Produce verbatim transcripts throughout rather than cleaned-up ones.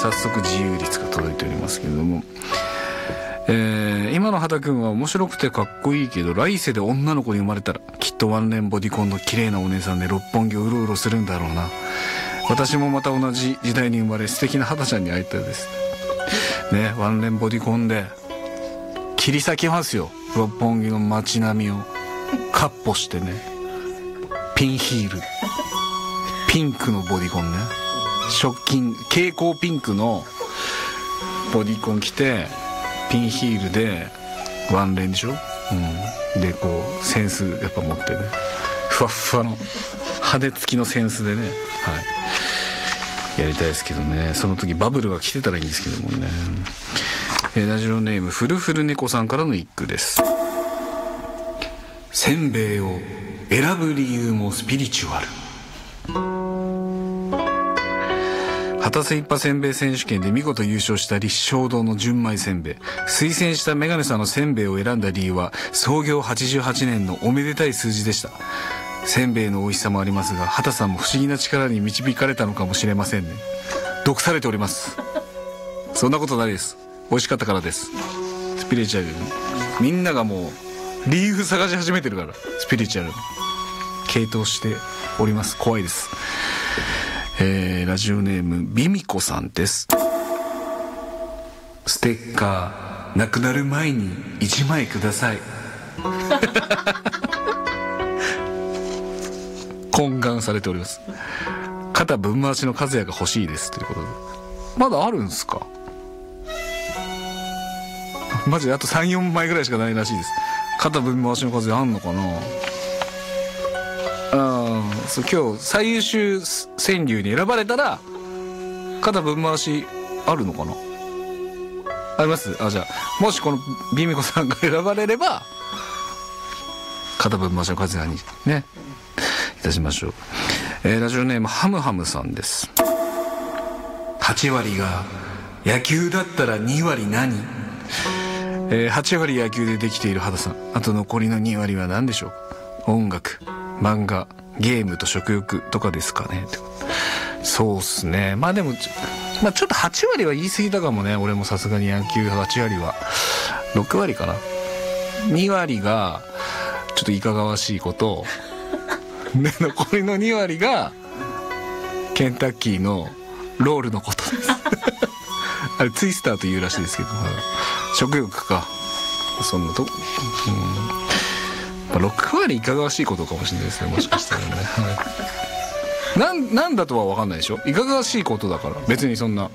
早速自由律が届いておりますけれども、えー、今の畑くんは面白くてかっこいいけど、来世で女の子に生まれたらきっとワンレンボディコンの綺麗なお姉さんで六本木をうろうろするんだろうな。私もまた同じ時代に生まれ素敵な肌ちゃんに会いたいですね。ワンレンボディコンで切り裂きますよ、六本木の街並みを。カッポしてね、ピンヒール、ピンクのボディコンね、ショッキン蛍光ピンクのボディコン着てピンヒールでワンレンでしょ、うん、でこうセンスやっぱ持ってね、ふわっふわの派手付きのセンスでね、はい、やりたいですけどね。その時バブルが来てたらいいんですけどもね。えー、ラジオネームフルフル猫さんからの一句です。せんべいを選ぶ理由もスピリチュアル。畑瀬一派せんべい選手権で見事優勝した立正堂の純米せんべい。推薦したメガネさんのせんべいを選んだ理由は創業はちじゅうはちねんのおめでたい数字でした。せんべいの美味しさもありますが、畑さんも不思議な力に導かれたのかもしれませんね。毒されております。そんなことないです。美味しかったからです。スピリチュアル、みんながもう理由探し始めてるから、スピリチュアル傾倒しております。怖いです。えー、ラジオネームビミコさんです。ステッカーなくなる前にいちまいください。懇願されております。肩ぶん回しの和也が欲しいですということで。まだあるんすか？マジであと さん,よん 枚ぐらいしかないらしいです。肩ぶん回しの和也あんのかな。あ、そう今日最優秀川柳に選ばれたら肩ぶん回しあるのかな。あります。あ、じゃあもしこのビミコさんが選ばれれば肩ぶん回しの和也にねいたしましょう。えー、ラジオネームハムハムさんです。はち割が野球だったらに割何？えー、はち割野球でできている畑さん、あと残りのに割は何でしょう？音楽、漫画、ゲームと食欲とかですかね。そうっすね。まあでもちょ、まあ、ちょっとはち割は言い過ぎたかもね。俺もさすがに野球はち割はろく割かな。に割がちょっといかがわしいことで、残りのに割がケンタッキーのロールのことですあれツイスターというらしいですけど、食欲かそんなと、うん、まあ、ろく割いかがわしいことかもしれないですね、もしかしたらね、はい、な, なんだとは分かんないでしょ。いかがわしいことだから別にそんな、はい、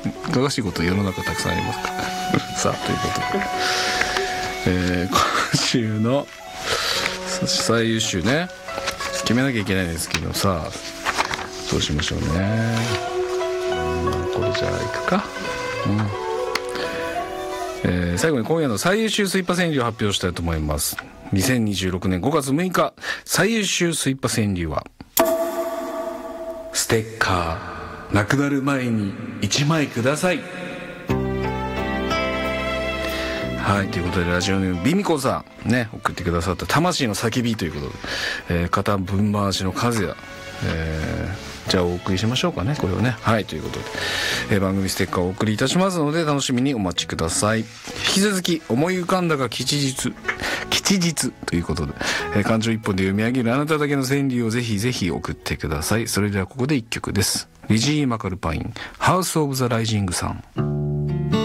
いかがわしいこと世の中たくさんありますからさあということで、えー、今週の最優秀ね決めなきゃいけないんですけどさ、どうしましょうね。これじゃあいくか、うん、えー、最後に今夜の最優秀スイッパ川柳を発表したいと思います。にせんにじゅうろくねんごがつむいか最優秀スイッパ川柳は、ステッカーなくなる前にいちまいください。はい、ということでラジオネームビミコさんね送ってくださった魂の叫びということで、えー、肩ぶん回しの和也、えー、じゃあお送りしましょうかねこれをね。はい、ということで、えー、番組ステッカーをお送りいたしますので楽しみにお待ちください。引き続き思い浮かんだが吉日吉日ということで、えー、感情一本で読み上げるあなただけの川柳をぜひぜひ送ってください。それではここで一曲です。リジー・マカルパインハウス・オブ・ザ・ライジングさん。